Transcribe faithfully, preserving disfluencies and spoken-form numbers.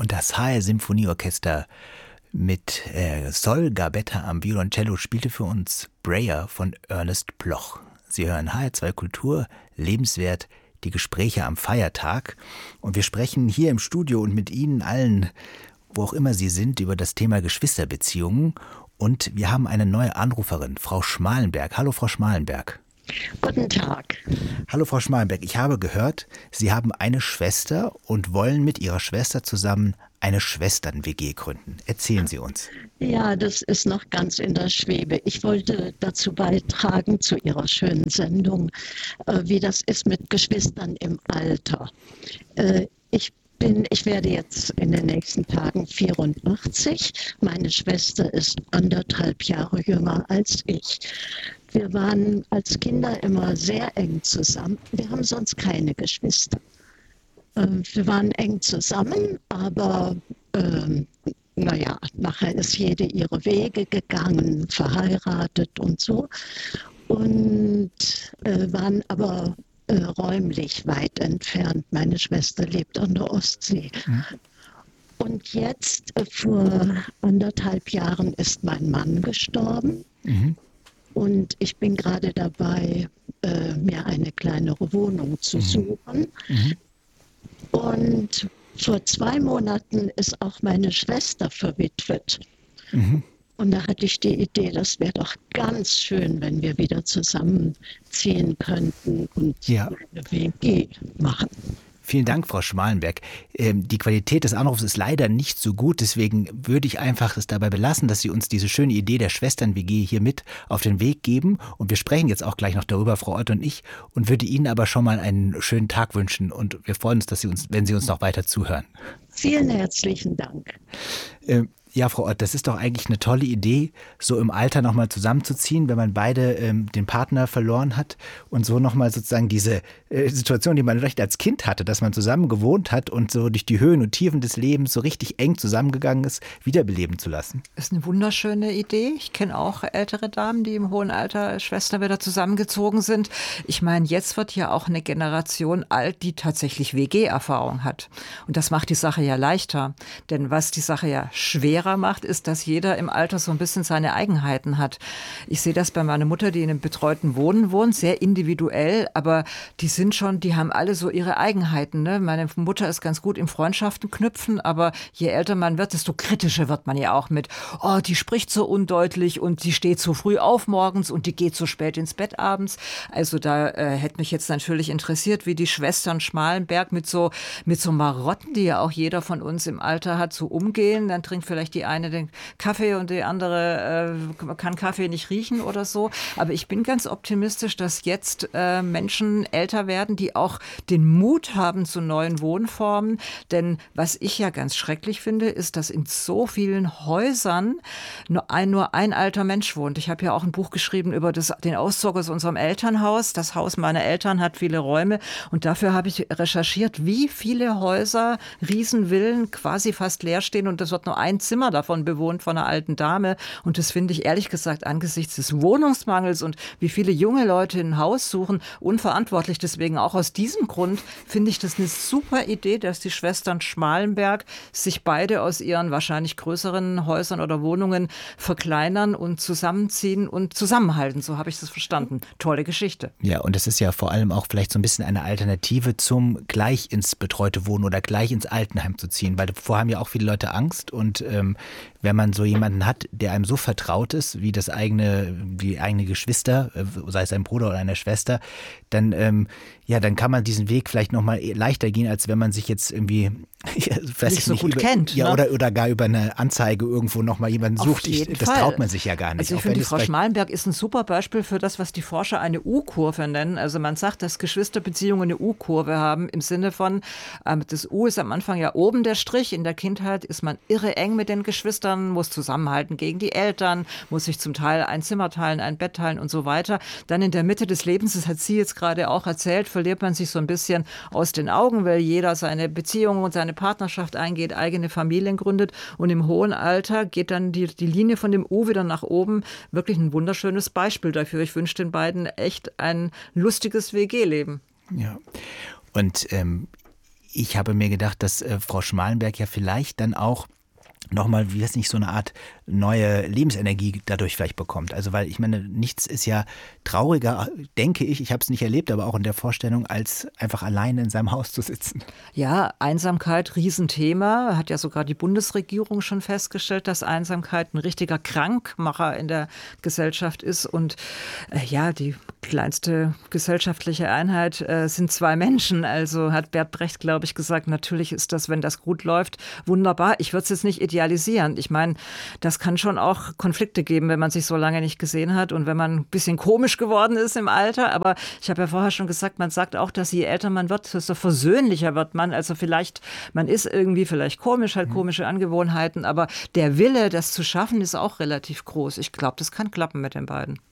Und das H R Symphonieorchester mit äh, Sol Gabetta am Violoncello spielte für uns Breyer von Ernest Bloch. Sie hören H R zwei Kultur, lebenswert, die Gespräche am Feiertag. Und wir sprechen hier im Studio und mit Ihnen allen, wo auch immer Sie sind, über das Thema Geschwisterbeziehungen. Und wir haben eine neue Anruferin, Frau Schmalenberg. Hallo, Frau Schmalenberg. Guten Tag. Hallo, Frau Schmalenberg. Ich habe gehört, Sie haben eine Schwester und wollen mit Ihrer Schwester zusammen eine Schwestern-W G gründen. Erzählen Sie uns. Ja, das ist noch ganz in der Schwebe. Ich wollte dazu beitragen, zu Ihrer schönen Sendung, äh, wie das ist mit Geschwistern im Alter. Äh, ich bin, ich werde jetzt in den nächsten Tagen vierundachtzig. Meine Schwester ist anderthalb Jahre jünger als ich. Wir waren als Kinder immer sehr eng zusammen. Wir haben sonst keine Geschwister. Wir waren eng zusammen, aber ähm, naja, nachher ist jede ihre Wege gegangen, verheiratet und so. Und äh, waren aber äh, räumlich weit entfernt. Meine Schwester lebt an der Ostsee. Mhm. Und jetzt, äh, vor anderthalb Jahren, ist mein Mann gestorben. Mhm. Und ich bin gerade dabei, äh, mir eine kleinere Wohnung zu mhm. suchen. Mhm. Und vor zwei Monaten ist auch meine Schwester verwitwet. Mhm. Und da hatte ich die Idee, das wäre doch ganz schön, wenn wir wieder zusammenziehen könnten und ja. eine W G machen. Vielen Dank, Frau Schmalenberg. Ähm, die Qualität des Anrufs ist leider nicht so gut, deswegen würde ich einfach es dabei belassen, dass Sie uns diese schöne Idee der Schwestern-W G hier mit auf den Weg geben. Und wir sprechen jetzt auch gleich noch darüber, Frau Ott und ich, und würde Ihnen aber schon mal einen schönen Tag wünschen. Und wir freuen uns, dass Sie uns, wenn Sie uns noch weiter zuhören. Vielen herzlichen Dank. Ähm, Ja, Frau Ott, das ist doch eigentlich eine tolle Idee, so im Alter nochmal zusammenzuziehen, wenn man beide ähm, den Partner verloren hat und so nochmal sozusagen diese äh, Situation, die man vielleicht als Kind hatte, dass man zusammen gewohnt hat und so durch die Höhen und Tiefen des Lebens so richtig eng zusammengegangen ist, wiederbeleben zu lassen. Das ist eine wunderschöne Idee. Ich kenne auch ältere Damen, die im hohen Alter Schwestern wieder zusammengezogen sind. Ich meine, jetzt wird ja auch eine Generation alt, die tatsächlich W G-Erfahrung hat. Und das macht die Sache ja leichter. Denn was die Sache ja schwer macht, ist, dass jeder im Alter so ein bisschen seine Eigenheiten hat. Ich sehe das bei meiner Mutter, die in einem betreuten Wohnen wohnt, sehr individuell, aber die sind schon, die haben alle so ihre Eigenheiten. Ne? Meine Mutter ist ganz gut im Freundschaften knüpfen, aber je älter man wird, desto kritischer wird man ja auch mit, oh, die spricht so undeutlich und die steht so früh auf morgens und die geht so spät ins Bett abends. Also da äh, hätte mich jetzt natürlich interessiert, wie die Schwestern Schmalenberg mit so, mit so Marotten, die ja auch jeder von uns im Alter hat, so umgehen. Dann trinkt vielleicht die eine den Kaffee und die andere äh, kann Kaffee nicht riechen oder so. Aber ich bin ganz optimistisch, dass jetzt äh, Menschen älter werden, die auch den Mut haben zu neuen Wohnformen. Denn was ich ja ganz schrecklich finde, ist, dass in so vielen Häusern nur ein, nur ein alter Mensch wohnt. Ich habe ja auch ein Buch geschrieben über das, den Auszug aus unserem Elternhaus. Das Haus meiner Eltern hat viele Räume. Und dafür habe ich recherchiert, wie viele Häuser, Riesenvillen quasi fast leer stehen. Und das wird nur ein Zimmer davon bewohnt von einer alten Dame. Und das finde ich ehrlich gesagt angesichts des Wohnungsmangels und wie viele junge Leute ein Haus suchen, unverantwortlich. Deswegen auch aus diesem Grund finde ich das eine super Idee, dass die Schwestern Schmalenberg sich beide aus ihren wahrscheinlich größeren Häusern oder Wohnungen verkleinern und zusammenziehen und zusammenhalten. So habe ich das verstanden. Tolle Geschichte. Ja, und es ist ja vor allem auch vielleicht so ein bisschen eine Alternative zum gleich ins betreute Wohnen oder gleich ins Altenheim zu ziehen, weil davor haben ja auch viele Leute Angst und ähm, wenn man so jemanden hat, der einem so vertraut ist, wie das eigene, die eigene Geschwister, sei es ein Bruder oder eine Schwester, dann, ähm, ja, dann kann man diesen Weg vielleicht noch mal leichter gehen, als wenn man sich jetzt irgendwie ja, nicht so nicht, gut über, kennt. Ja, ne? oder, oder gar über eine Anzeige irgendwo noch mal jemanden Auf sucht. Ich, das Fall. traut man sich ja gar nicht. Also ich finde, die Frau Schmalenberg ist ein super Beispiel für das, was die Forscher eine U-Kurve nennen. Also man sagt, dass Geschwisterbeziehungen eine U-Kurve haben, im Sinne von, ähm, das U ist am Anfang ja oben der Strich. In der Kindheit ist man irre eng mit den Geschwistern, muss zusammenhalten gegen die Eltern, muss sich zum Teil ein Zimmer teilen, ein Bett teilen und so weiter. Dann in der Mitte des Lebens, das hat sie jetzt gerade auch erzählt, verliert man sich so ein bisschen aus den Augen, weil jeder seine Beziehung und seine Partnerschaft eingeht, eigene Familien gründet und im hohen Alter geht dann die, die Linie von dem U wieder nach oben. Wirklich ein wunderschönes Beispiel dafür. Ich wünsche den beiden echt ein lustiges W G-Leben. Ja, und ähm, ich habe mir gedacht, dass äh, Frau Schmalenberg ja vielleicht dann auch nochmal, wie es nicht, so eine Art neue Lebensenergie dadurch vielleicht bekommt. Also weil ich meine, nichts ist ja trauriger, denke ich, ich habe es nicht erlebt, aber auch in der Vorstellung, als einfach alleine in seinem Haus zu sitzen. Ja, Einsamkeit, Riesenthema. Hat ja sogar die Bundesregierung schon festgestellt, dass Einsamkeit ein richtiger Krankmacher in der Gesellschaft ist. Und äh, ja, die kleinste gesellschaftliche Einheit äh, sind zwei Menschen. Also hat Bert Brecht, glaube ich, gesagt, natürlich ist das, wenn das gut läuft, wunderbar. Ich würde es jetzt nicht idealisieren. Ich meine, das kann schon auch Konflikte geben, wenn man sich so lange nicht gesehen hat und wenn man ein bisschen komisch geworden ist im Alter. Aber ich habe ja vorher schon gesagt, man sagt auch, dass je älter man wird, desto versöhnlicher wird man. Also vielleicht, man ist irgendwie vielleicht komisch, hat komische Angewohnheiten, aber der Wille, das zu schaffen, ist auch relativ groß. Ich glaube, das kann klappen mit den beiden.